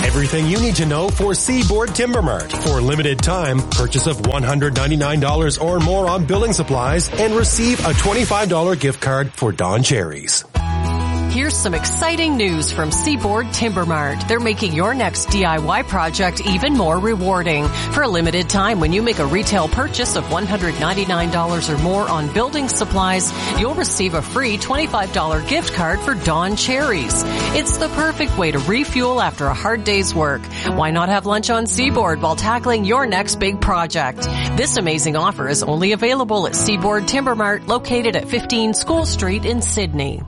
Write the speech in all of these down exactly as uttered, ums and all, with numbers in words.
Everything you need to know for Seaboard Timber Mart. For limited time, purchase of one hundred ninety-nine dollars or more on building supplies and receive a twenty-five dollars gift card for Dawn Cherries. Here's some exciting news from Seaboard Timber Mart. They're making your next D I Y project even more rewarding. For a limited time, when you make a retail purchase of one hundred ninety-nine dollars or more on building supplies, you'll receive a free twenty-five dollars gift card for Dawn Cherries. It's the perfect way to refuel after a hard day's work. Why not have lunch on Seaboard while tackling your next big project? This amazing offer is only available at Seaboard Timber Mart, located at fifteen School Street in Sydney.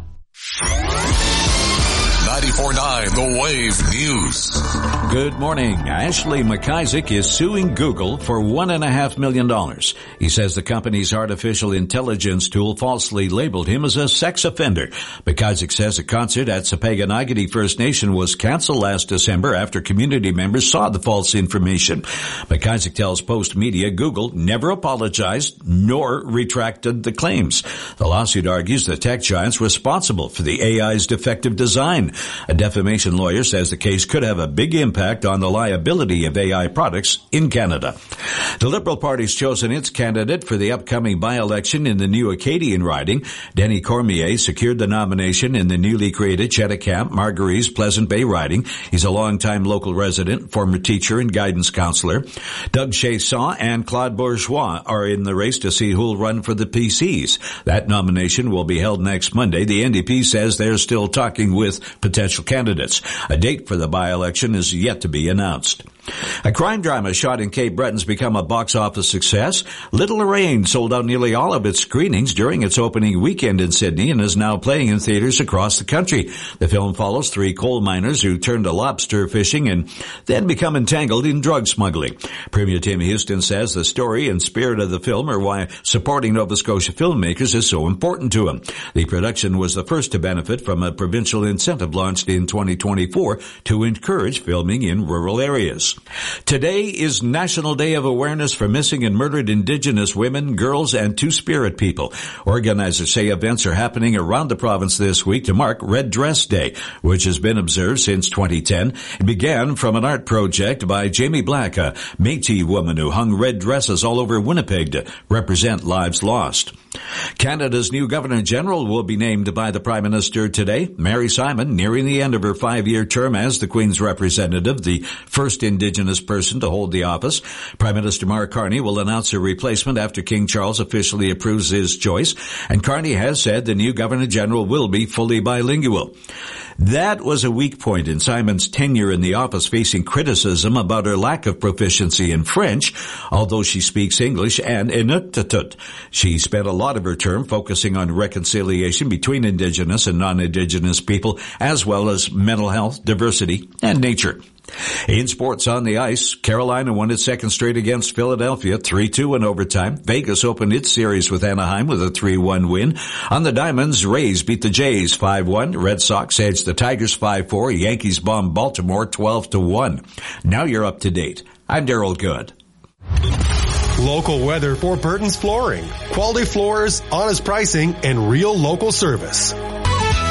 ninety-four point nine The Wave News. Good morning. Ashley McIsaac is suing Google for one and a half million dollars. He says the company's artificial intelligence tool falsely labeled him as a sex offender. McIsaac says a concert at Sapaganaigati First Nation was canceled last December after community members saw the false information. McIsaac tells Post Media Google never apologized nor retracted the claims. The lawsuit argues the tech giant's responsible for the A I's defective design. A defamation lawyer says the case could have a big impact on the liability of A I products in Canada. The Liberal Party's chosen its candidate for the upcoming by-election in the new Acadian riding. Denny Cormier secured the nomination in the newly created Cheticamp Margaries Pleasant Bay riding. He's a longtime local resident, former teacher and guidance counselor. Doug Chasson and Claude Bourgeois are in the race to see who'll run for the P Cs. That nomination will be held next Monday. The N D P says they're still talking with potential candidates. A date for the by-election is yet to be announced. A crime drama shot in Cape Breton's become a box office success. Little Lorraine sold out nearly all of its screenings during its opening weekend in Sydney and is now playing in theaters across the country. The film follows three coal miners who turn to lobster fishing and then become entangled in drug smuggling. Premier Tim Houston says the story and spirit of the film are why supporting Nova Scotia filmmakers is so important to him. The production was the first to benefit from a provincial incentive launched in twenty twenty-four to encourage filming in rural areas. Today is National Day of Awareness for Missing and Murdered Indigenous Women, Girls, and Two-Spirit People. Organizers say events are happening around the province this week to mark Red Dress Day, which has been observed since twenty ten. It began from an art project by Jamie Black, a Métis woman who hung red dresses all over Winnipeg to represent lives lost. Canada's new Governor-General will be named by the Prime Minister today. Mary Simon, nearing the end of her five-year term as the Queen's representative, the first Indigenous person to hold the office. Prime Minister Mark Carney will announce a replacement after King Charles officially approves his choice, and Carney has said the new Governor-General will be fully bilingual. That was a weak point in Simon's tenure in the office, facing criticism about her lack of proficiency in French, although she speaks English and Inuktitut. She spent a lot of her term focusing on reconciliation between Indigenous and non-Indigenous people, as well as mental health, diversity, and nature. In sports on the ice, Carolina won its second straight against Philadelphia, three two in overtime. Vegas opened its series with Anaheim with a three one win. On the Diamonds, Rays beat the Jays five one. Red Sox edged the Tigers five four. Yankees bombed Baltimore twelve to one. Now you're up to date. I'm Daryl Good. Local weather for Burton's Flooring. Quality floors, honest pricing, and real local service.